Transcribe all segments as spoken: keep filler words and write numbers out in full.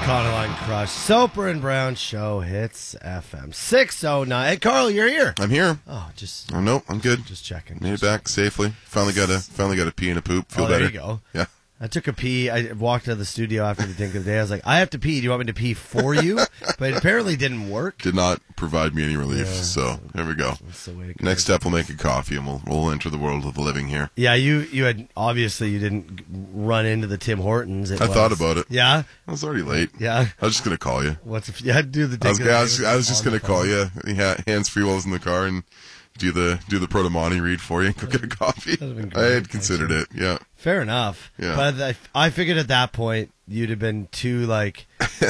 Econoline Crush. Soper and Brown Show hits F M six oh nine. Hey, Carl, you're here. I'm here. Oh, just. Oh, no, I'm good. Just checking. Made just it back checking. safely. Finally got a finally got a pee and a poop. Feel oh, better. there you go. Yeah. I took a pee. I walked out of the studio after the dink of the day. I was like, I have to pee. Do you want me to pee for you? But it apparently didn't work. Did not provide me any relief. Yeah. So there we go. That's the way to go. Next step, we'll make a coffee and we'll we'll enter the world of the living here. Yeah, you you had obviously you didn't run into the Tim Hortons. It I was, thought about it. Yeah, I was already late. yeah. I was just gonna call you. What's if you had to do the? I was, dink of the I day was, with I was the- just on gonna the call phone? you. Yeah, hands free while I was in the car and do the do the Protomani read for you and go get a coffee. That'd have been I great, had considered it. Yeah. Fair enough. Yeah. But I, I figured at that point you'd have been too like,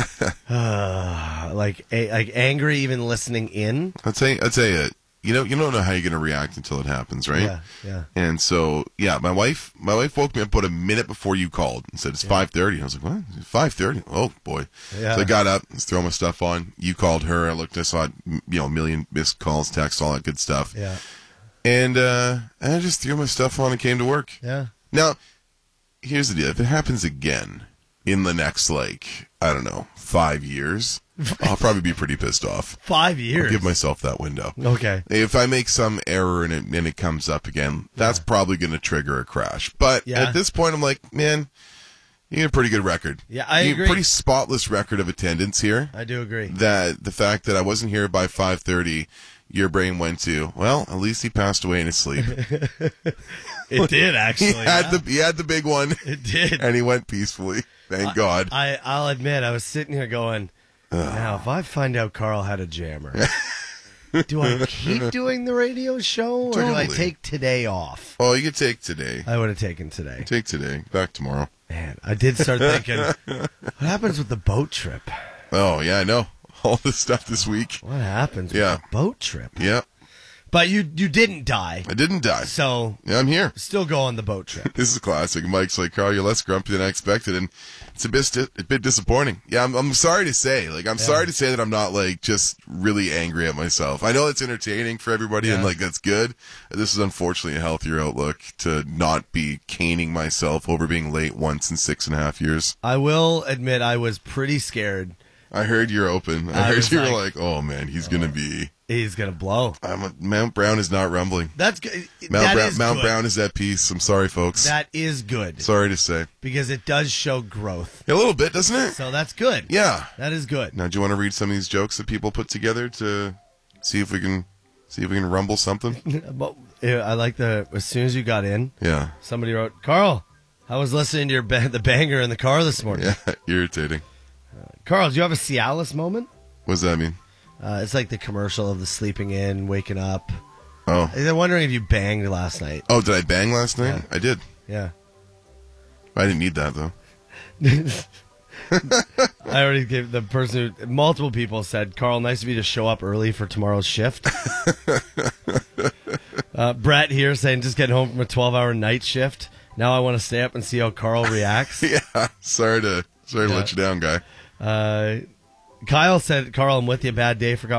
uh, like a, like angry even listening in. I'd say I'd say it. You know you don't know how you're gonna react until it happens, right? Yeah, yeah. And so yeah, my wife my wife woke me up about a minute before you called and said it's five thirty. I was like, what? Five thirty? Oh boy. Yeah. So I got up, was throwing my stuff on. You called her. I looked. I saw you know a million missed calls, texts, all that good stuff. Yeah, And uh, I just threw my stuff on and came to work. yeah. Now, here's the deal. If it happens again in the next, like, I don't know, five years, I'll probably be pretty pissed off. Five years. I'll give myself that window. Okay. If I make some error and it, and it comes up again, that's Yeah. probably going to trigger a crash. But Yeah. at this point, I'm like, man, you got a pretty good record. Yeah, I you agree. Pretty spotless record of attendance here. I do agree. That the fact that I wasn't here by five thirty, your brain went to, well, at least he passed away in his sleep. It did actually. he had yeah. the he had the big one, It did. and he went peacefully. Thank God. I I'll admit I was sitting here going, now if I find out Carl had a jammer, do I keep doing the radio show or do I Totally. take today off? Oh, you could take today. I would have taken today. Take today. Back tomorrow. Man, I did start thinking, what happens with the boat trip? Oh yeah, I know all this stuff this week. What happens Yeah. with the boat trip? Yeah, But you you didn't die, I didn't die. so Yeah, I'm here. still go on the boat trip. This is classic. Mike's like, Carl, you're less grumpy than I expected, and it's a bit a bit disappointing. Yeah, I'm, I'm sorry to say. Like, I'm Yeah. sorry to say that I'm not like just really angry at myself. I know it's entertaining for everybody, and Yeah. like that's good. This is unfortunately a healthier outlook to not be caning myself over being late once in six and a half years. I will admit I was pretty scared. I heard you're open. I, I heard was you were like- like, oh man, he's gonna be. He's gonna blow. I'm a, Mount Brown is not rumbling. That's good. Mount, That Brown, is Mount good. Brown is at peace. I'm sorry, folks. That is good Sorry to say. because it does show growth. A little bit, doesn't it? So that's good. Yeah. That is good. Now, do you want to read some of these jokes that people put together to see if we can see if we can rumble something? But, yeah, I like the as soon as you got in, Yeah. somebody wrote, "Carl, I was listening to your ba- the banger in the car this morning." Yeah. Irritating. Carl, do you have a Cialis moment? What does that mean? Uh, it's like the commercial of the sleeping in, waking up. Oh. I'm wondering if you banged last night. Oh, did I bang last night? Yeah. I did. Yeah. I didn't need that though. I already gave the person who, multiple people said, Carl, nice of you to show up early for tomorrow's shift. uh, Brett here saying, just getting home from a twelve hour night shift. Now I want to stay up and see how Carl reacts. Yeah. Sorry to sorry to Yeah. let you down, guy. Uh, Kyle said, Carl, I'm with you. Bad day. Forgot